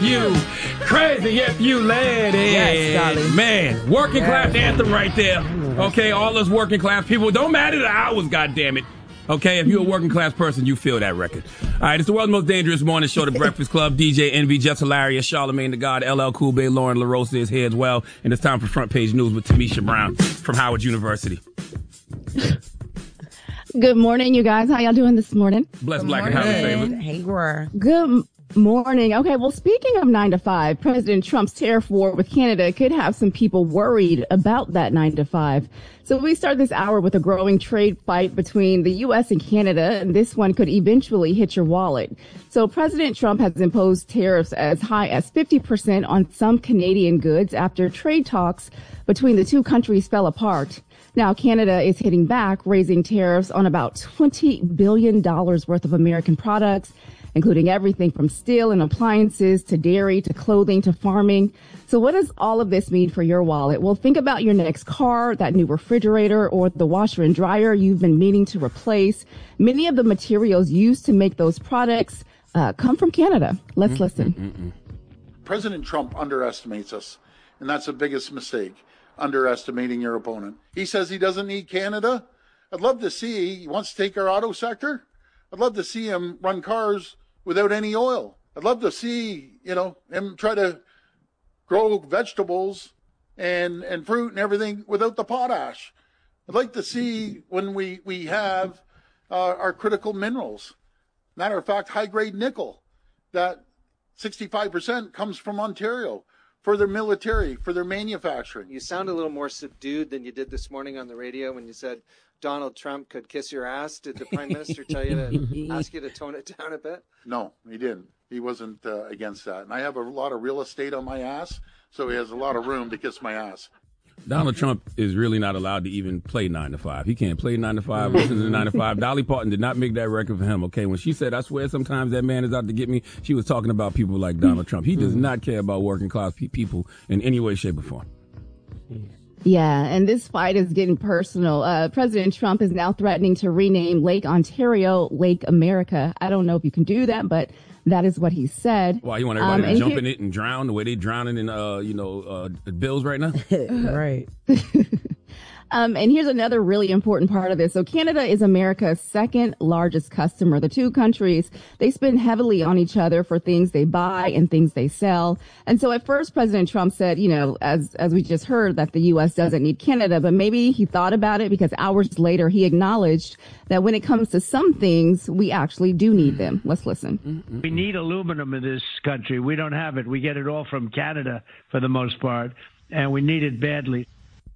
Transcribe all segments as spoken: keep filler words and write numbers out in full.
you. Crazy if you let it. Yes, darling. Man, working Yes. class anthem right there. Okay, all us working class people. Don't matter the hours, goddammit. Okay, if you're a working class person, you feel that record. All right, it's the world's most dangerous morning show, The Breakfast Club. D J Envy, Just Hilarious, Charlamagne the God, L L Cool J, Lauren LaRosa is here as well. And it's time for Front Page News with Tamisha Brown from Howard University. Good morning, you guys. How y'all doing this morning? Bless Black and Howard Favor. Hey, Gura. Good morning. Okay, well, speaking of nine to five, President Trump's tariff war with Canada could have some people worried about that nine to five. So we start this hour with a growing trade fight between the U S and Canada, and this one could eventually hit your wallet. So President Trump has imposed tariffs as high as fifty percent on some Canadian goods after trade talks between the two countries fell apart. Now, Canada is hitting back, raising tariffs on about twenty billion dollars worth of American products, including everything from steel and appliances to dairy to clothing to farming. So what does all of this mean for your wallet? Well, think about your next car, that new refrigerator, or the washer and dryer you've been meaning to replace. Many of the materials used to make those products uh, come from Canada. Let's mm-hmm. listen. Mm-hmm. President Trump underestimates us, and that's the biggest mistake, underestimating your opponent. He says he doesn't need Canada. I'd love to see, he wants to take our auto sector. I'd love to see him run cars without any oil. I'd love to see, you know, him try to grow vegetables and, and fruit and everything without the potash. I'd like to see when we, we have uh, our critical minerals. Matter of fact, high-grade nickel, that sixty-five percent comes from Ontario for their military, for their manufacturing. You sound a little more subdued than you did this morning on the radio when you said Donald Trump could kiss your ass. Did the Prime Minister tell you to ask you to tone it down a bit? No, he didn't. He wasn't uh, against that. And I have a lot of real estate on my ass, so he has a lot of room to kiss my ass. Donald Trump is really not allowed to even play nine to five. He can't play nine to five, listen to nine to five. Dolly Parton did not make that record for him, okay? When she said, I swear sometimes that man is out to get me, she was talking about people like Donald Trump. He does not care about working class pe- people in any way, shape, or form. Yeah, and this fight is getting personal. Uh, President Trump is now threatening to rename Lake Ontario Lake America. I don't know if you can do that, but that is what he said. Why, you want everybody um, to jump here- in it and drown the way they drowning in, uh, you know, uh, bills right now? Right. Um, and here's another really important part of this. So Canada is America's second largest customer. The two countries, they spend heavily on each other for things they buy and things they sell. And so at first, President Trump said, you know, as, as we just heard, that the U S doesn't need Canada, but maybe he thought about it because hours later he acknowledged that when it comes to some things, we actually do need them. Let's listen. We need aluminum in this country. We don't have it. We get it all from Canada for the most part, and we need it badly.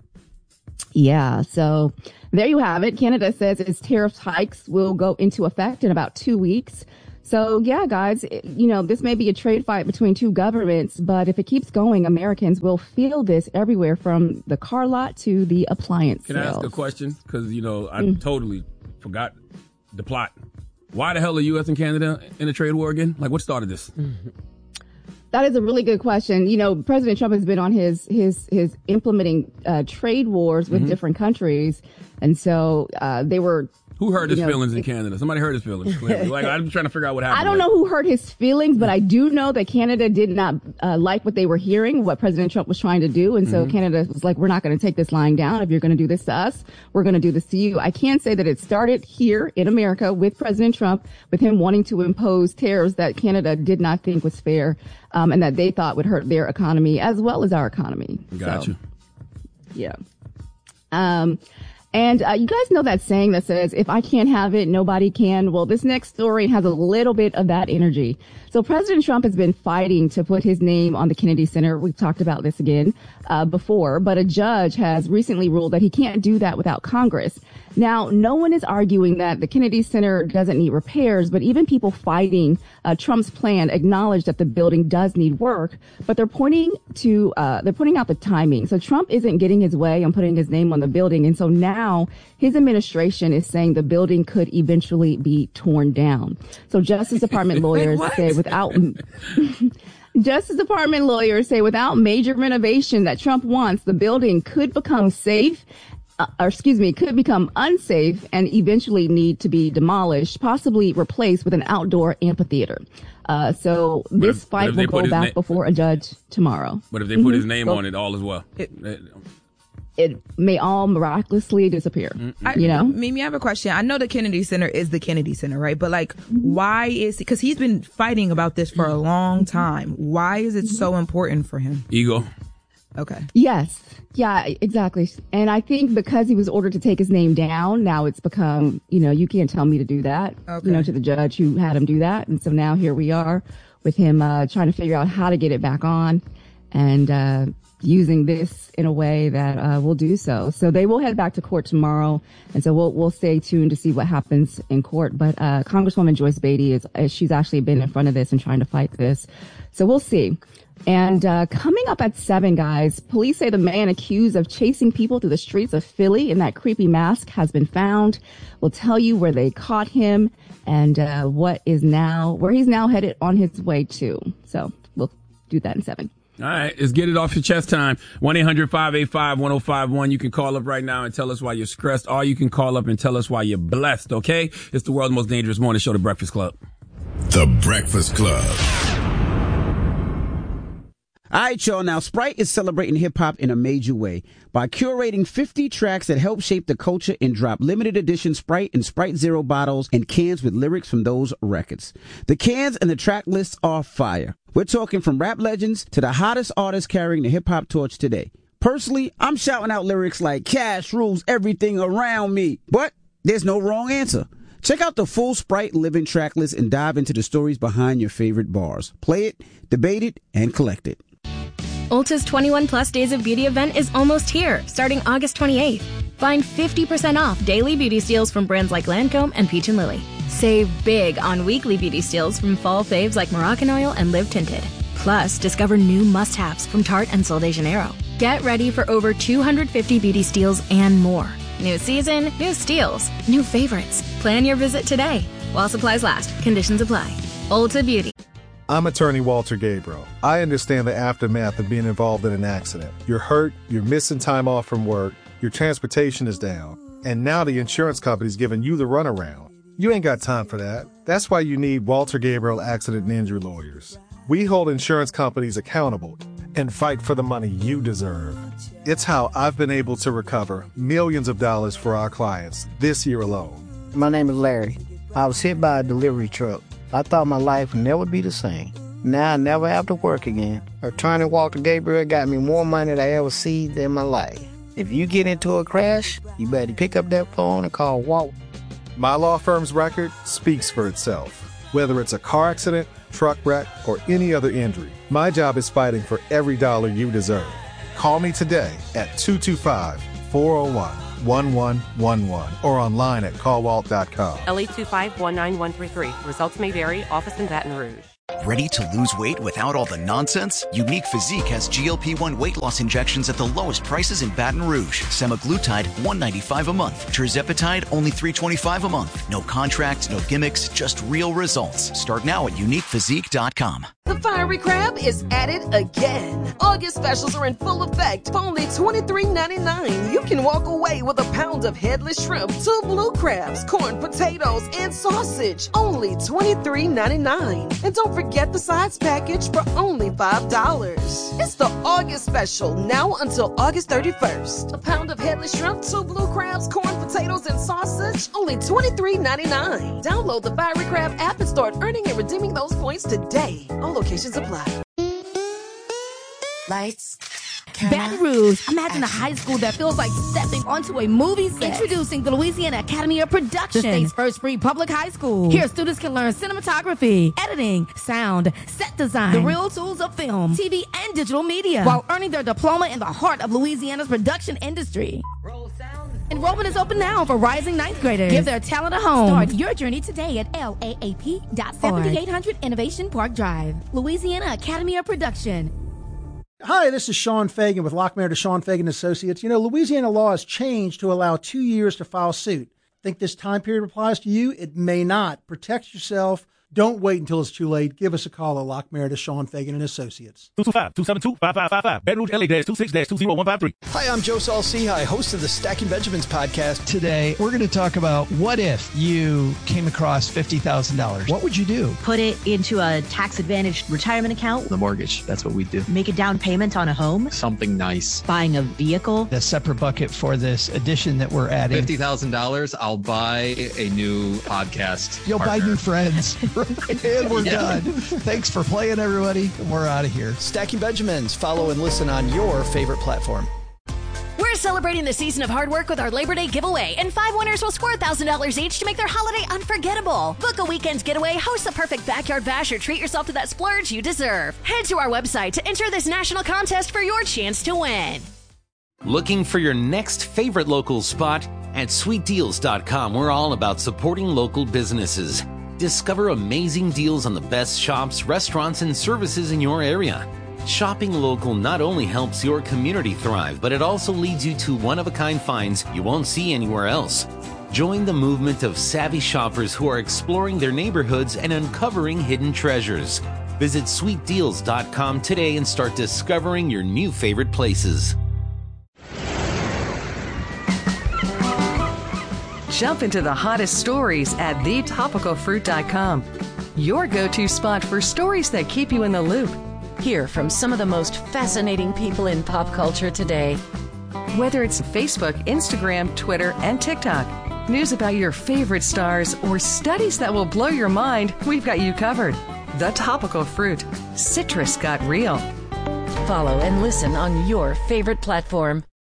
Yeah, so there you have it. Canada says its tariff hikes will go into effect in about two weeks. So, yeah, guys, it, you know, this may be a trade fight between two governments, but if it keeps going, Americans will feel this everywhere from the car lot to the appliance Can sales. I ask a question? Because, you know, I Mm. totally forgot the plot. Why the hell are U S and Canada in a trade war again? Like, what started this? That is a really good question. You know, President Trump has been on his his his implementing uh, trade wars with Mhm. different countries, and so uh, they were. Who hurt his you know, feelings in Canada? Somebody hurt his feelings. Clearly. Like, I'm trying to figure out what happened. I don't there. know who hurt his feelings, but I do know that Canada did not uh, like what they were hearing, what President Trump was trying to do. And so Mhm. Canada was like, we're not going to take this lying down. If you're going to do this to us, we're going to do this to you. I can say that it started here in America with President Trump, with him wanting to impose tariffs that Canada did not think was fair, um, and that they thought would hurt their economy as well as our economy. Gotcha. So, yeah. Um, And uh, you guys know that saying that says, if I can't have it, nobody can. Well, this next story has a little bit of that energy. So President Trump has been fighting to put his name on the Kennedy Center. We've talked about this again uh, before, but a judge has recently ruled that he can't do that without Congress. Now, no one is arguing that the Kennedy Center doesn't need repairs, but even people fighting uh, Trump's plan acknowledge that the building does need work, but they're pointing to, uh, they're pointing out the timing. So Trump isn't getting his way on putting his name on the building. And so now his administration is saying the building could eventually be torn down. So Justice Department lawyers say without, Justice Department lawyers say without major renovation that Trump wants, the building could become safe Uh, or excuse me, could become unsafe and eventually need to be demolished, possibly replaced with an outdoor amphitheater. Uh, so this if, fight will go back na- before a judge tomorrow. But if they put mm-hmm. his name so, on it, all is well. It, it may all miraculously disappear. I, you know, Mimi, I have a question. I know the Kennedy Center is the Kennedy Center, right? But like, why is because he's been fighting about this for a long time? Why is it so important for him? Ego. Okay. Yes. Yeah, exactly. And I think because he was ordered to take his name down, now it's become, you know, you can't tell me to do that, okay. you know, to the judge who had him do that. And so now here we are with him uh, trying to figure out how to get it back on and uh, using this in a way that uh, will do so. So they will head back to court tomorrow. And so we'll we'll stay tuned to see what happens in court. But uh, Congresswoman Joyce Beatty, is she's actually been in front of this and trying to fight this. So we'll see. And uh, coming up at seven, guys, police say the man accused of chasing people through the streets of Philly in that creepy mask has been found. We'll tell you where they caught him and uh, what is now, where he's now headed on his way to. So we'll do that in seven. All right, let's get it off your chest time. one eight hundred five eight five one oh five one. You can call up right now and tell us why you're stressed, or you can call up and tell us why you're blessed, okay? It's the world's most dangerous morning show, The Breakfast Club. The Breakfast Club. All right, y'all. Now, Sprite is celebrating hip-hop in a major way by curating fifty tracks that help shape the culture and drop limited edition Sprite and Sprite Zero bottles and cans with lyrics from those records. The cans and the track lists are fire. We're talking from rap legends to the hottest artists carrying the hip-hop torch today. Personally, I'm shouting out lyrics like Cash rules everything around me. But there's no wrong answer. Check out the full Sprite Living track list and dive into the stories behind your favorite bars. Play it, debate it, and collect it. Ulta's twenty-one plus Days of Beauty event is almost here, starting August twenty-eighth. Find fifty percent off daily beauty steals from brands like Lancome and Peach and Lily. Save big on weekly beauty steals from fall faves like Moroccan Oil and Live Tinted. Plus, discover new must-haves from Tarte and Sol de Janeiro. Get ready for over two hundred fifty beauty steals and more. New season, new steals, new favorites. Plan your visit today. While supplies last, conditions apply. Ulta Beauty. I'm attorney Walter Gabriel. I understand the aftermath of being involved in an accident. You're hurt, you're missing time off from work, your transportation is down, and now the insurance company's giving you the runaround. You ain't got time for that. That's why you need Walter Gabriel Accident and Injury Lawyers. We hold insurance companies accountable and fight for the money you deserve. It's how I've been able to recover millions of dollars for our clients this year alone. My name is Larry. I was hit by a delivery truck. I thought my life would never be the same. Now I never have to work again. Attorney Walter Gabriel got me more money than I ever seen in my life. If you get into a crash, you better pick up that phone and call Walt. My law firm's record speaks for itself. Whether it's a car accident, truck wreck, or any other injury, my job is fighting for every dollar you deserve. Call me today at two two five, four oh one, one one one one or online at call walt dot com. L eight two five, one nine one three three. Results may vary. Office in Baton Rouge. Ready to lose weight without all the nonsense? Unique Physique has G L P one weight loss injections at the lowest prices in Baton Rouge. Semaglutide, one ninety-five a month. Tirzepatide, only three twenty-five a month. No contracts, no gimmicks, just real results. Start now at unique physique dot com. The Fiery Crab is at it again. August specials are in full effect. For only twenty-three ninety-nine, you can walk away with a pound of headless shrimp, two blue crabs, corn, potatoes, and sausage. Only twenty-three ninety-nine. And don't forget the sides package for only five dollars. It's the August special, now until August thirty-first. A pound of headless shrimp, two blue crabs, corn, potatoes, and sausage, only twenty-three ninety-nine. Download the Fiery Crab app and start earning and redeeming those points today. All locations apply. Lights. Baton Rouge. Imagine a high school that feels like stepping onto a movie set. Introducing the Louisiana Academy of Production, the state's first free public high school. Here, students can learn cinematography, editing, sound, set design, the real tools of film, T V, and digital media, while earning their diploma in the heart of Louisiana's production industry. Enrollment is open now for rising ninth graders. Give their talent a home. Start your journey today at L A A P dot seventy-eight hundred Innovation Park Drive. Louisiana Academy of Production. Hi, this is Sean Fagan with Lockmayer to Sean Fagan Associates. You know, Louisiana law has changed to allow two years to file suit. Think this time period applies to you? It may not. Protect yourself Don't wait until it's too late. Give us a call at Lockmeyer to Sean Fagan and Associates. two two five, two seven two, five five five five. Baton Rouge, L A, two six two zero one five three. Hi, I'm Joe Saul-Sehy, host of the Stacking Benjamins podcast. Today, we're going to talk about what if you came across fifty thousand dollars? What would you do? Put it into a tax-advantaged retirement account. The mortgage. That's what we do. Make a down payment on a home. Something nice. Buying a vehicle. A separate bucket for this addition that we're adding. fifty thousand dollars, I'll buy a new podcast. You'll partner. buy new friends. And we're Yeah. done. Thanks for playing, everybody. We're out of here. Stacking Benjamins. Follow and listen on your favorite platform. We're celebrating the season of hard work with our Labor Day giveaway, and five winners will score one thousand dollars each to make their holiday unforgettable. Book a weekend's getaway, host the perfect backyard bash, or treat yourself to that splurge you deserve. Head to our website to enter this national contest for your chance to win. Looking for your next favorite local spot? At sweet deals dot com, we're all about supporting local businesses. Discover amazing deals on the best shops, restaurants, and services in your area. Shopping local not only helps your community thrive, but it also leads you to one-of-a-kind finds you won't see anywhere else. Join the movement of savvy shoppers who are exploring their neighborhoods and uncovering hidden treasures. Visit sweet deals dot com today and start discovering your new favorite places. Jump into the hottest stories at the topical fruit dot com. Your go-to spot for stories that keep you in the loop. Hear from some of the most fascinating people in pop culture today. Whether it's Facebook, Instagram, Twitter, and TikTok, news about your favorite stars, or studies that will blow your mind, we've got you covered. The Topical Fruit. Citrus got real. Follow and listen on your favorite platform.